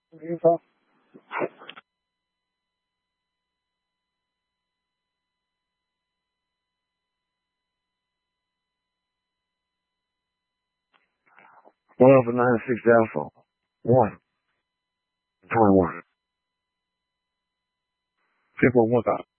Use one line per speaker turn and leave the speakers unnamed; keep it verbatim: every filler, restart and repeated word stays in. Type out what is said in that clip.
Utah. One Alpha nine six Alpha. One. Twenty-one. Ten point one thousand.